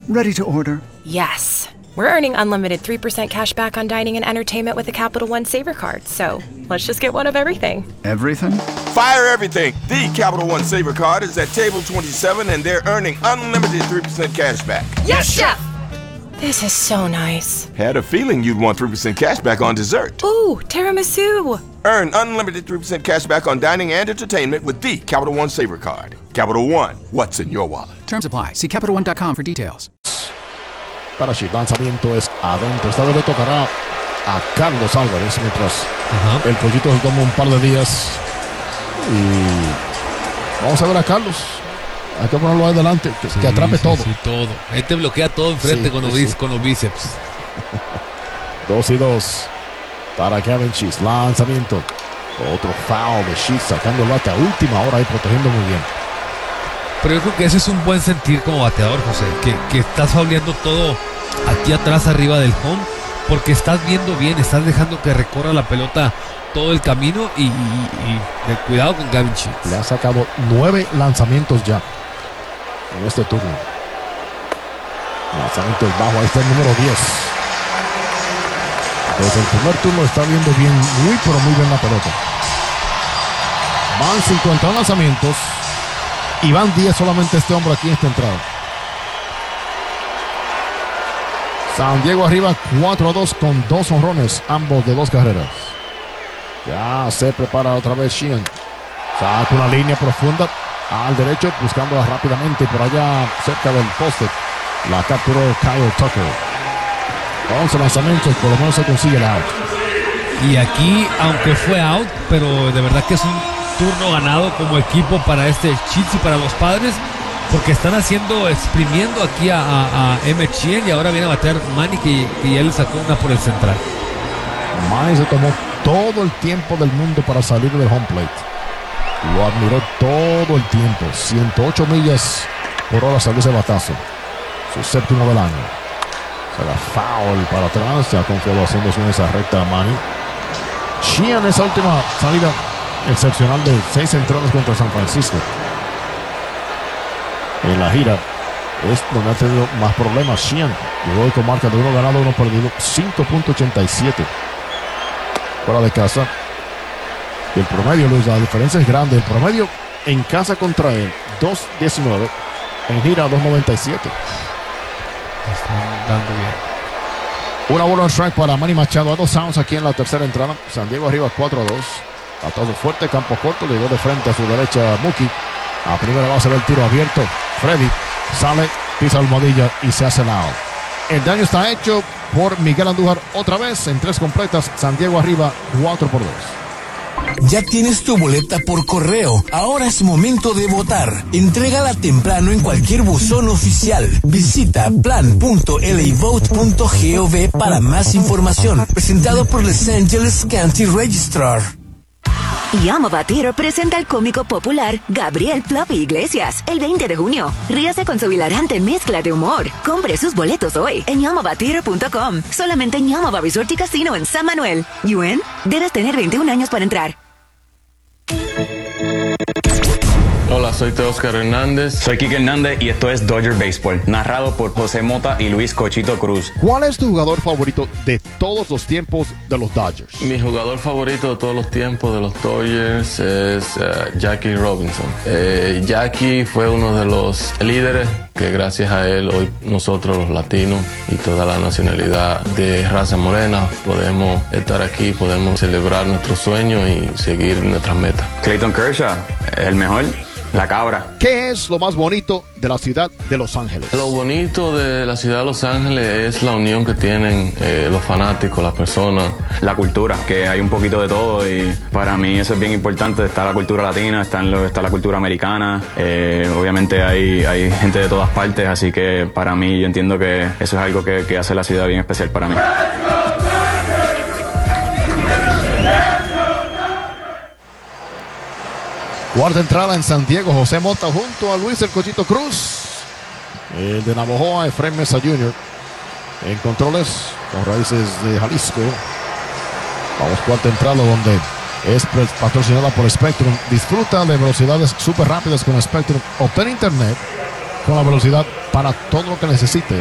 Ready to order. Yes. We're earning unlimited 3% cash back on dining and entertainment with a Capital One Saver card, so let's just get one of everything. Everything? Fire everything! The Capital One Saver card is at table 27 and they're earning unlimited 3% cash back. Yes, Chef! This is so nice. Had a feeling you'd want 3% cash back on dessert. Ooh, tiramisu! Earn unlimited 3% cash back on dining and entertainment with the Capital One Saver card. Capital One, what's in your wallet? Terms apply. See CapitalOne.com for details. Para Sheet, lanzamiento es adentro. Esta vez le tocará a Carlos Álvarez mientras el pollito se toma un par de días. Y vamos a ver a Carlos. Hay que ponerlo adelante, que atrape todo. Sí, todo. Ahí te bloquea todo enfrente con los bíceps. 2-2 para Kevin Sheets. Lanzamiento. Otro foul de Sheets sacando el bate a última hora y protegiendo muy bien. Pero yo creo que ese es un buen sentir como bateador, José. Que estás fauleando todo aquí atrás, arriba del home. Porque estás viendo bien, estás dejando que recorra la pelota todo el camino. Y cuidado con Gavin Sheets. Le ha sacado 9 lanzamientos ya en este turno. Lanzamiento es bajo, ahí está el número 10. Desde el primer turno está viendo bien, pero muy bien la pelota. Van 50 lanzamientos y van 10 solamente este hombre aquí en esta entrada. San Diego arriba 4-2 con 2 honrones, ambos de 2 carreras. Ya se prepara otra vez Sheehan. Saca una línea profunda al derecho, buscándola rápidamente por allá cerca del poste. La capturó Kyle Tucker. 11 lanzamientos, por lo menos se consigue el out. Y aquí, aunque fue out, pero de verdad que es un turno ganado como equipo para este Sheets y para los Padres, porque están exprimiendo aquí a McShane y ahora viene a bater Manny que él sacó una por el central. Manny se tomó todo el tiempo del mundo para salir del home plate. Lo admiró todo el tiempo. 108 millas por hora salió ese batazo. Su séptimo del año. Será foul para atrás. Ya confiado haciendo esa recta a Manny. Sheehan, esa última salida excepcional de 6 entradas contra San Francisco. En la gira es donde ha tenido más problemas. Sheehan llegó con marca de 1 ganado, 1 perdido. 5.87 fuera de casa. Y el promedio, Luis, la diferencia es grande. El promedio en casa contra él, 2.19. En gira, 2.97. Están dando bien. Una bola en strike para Manny Machado. A 2 outs aquí en la tercera entrada. San Diego arriba 4-2. Batazo fuerte, campo corto. Le dio de frente a su derecha Mookie. A primera base del tiro abierto. Freddy sale, pisa almohadilla y se hace el out. El daño está hecho por Miguel Andújar otra vez en 3 completas. San Diego arriba 4-2. Ya tienes tu boleta por correo. Ahora es momento de votar. Entrégala temprano en cualquier buzón oficial. Visita plan.lavote.gov para más información. Presentado por Los Angeles County Registrar. Yamava Theater presenta al cómico popular Gabriel Fluffy Iglesias el 20 de junio. Ríase con su hilarante mezcla de humor. Compre sus boletos hoy en YamavaTheater.com. Solamente en Yamava Resort y Casino en San Manuel. ¿UN? Debes tener 21 años para entrar. Hola, soy Teóscar Hernández. Soy Quique Hernández y esto es Dodger Baseball, narrado por José Mota y Luis Cochito Cruz. ¿Cuál es tu jugador favorito de todos los tiempos de los Dodgers? Mi jugador favorito de todos los tiempos de los Dodgers es Jackie Robinson. Jackie fue uno de los líderes que gracias a él hoy nosotros los latinos y toda la nacionalidad de raza morena podemos estar aquí, podemos celebrar nuestros sueños y seguir nuestras metas. Clayton Kershaw, el mejor. La cabra. ¿Qué es lo más bonito de la ciudad de Los Ángeles? Lo bonito de la ciudad de Los Ángeles es la unión que tienen los fanáticos, las personas. La cultura, que hay un poquito de todo y para mí eso es bien importante. Está la cultura latina, está la cultura americana. Obviamente hay gente de todas partes, así que para mí yo entiendo que eso es algo que hace la ciudad bien especial para mí. Cuarta entrada en San Diego, José Mota junto a Luis el Cochito Cruz. El de Navojoa, Efraín Mesa Jr. En controles, con raíces de Jalisco. Vamos, cuarta entrada donde es patrocinada por Spectrum. Disfruta de velocidades súper rápidas con Spectrum. Obtén internet con la velocidad para todo lo que necesite.